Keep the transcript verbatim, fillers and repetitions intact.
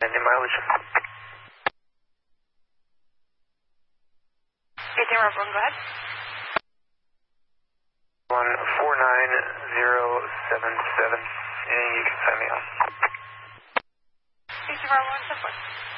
Any mileage? eighteen Route one, go ahead. one four nine zero seven seven, and you can sign me on. eighteen Route one, ten four.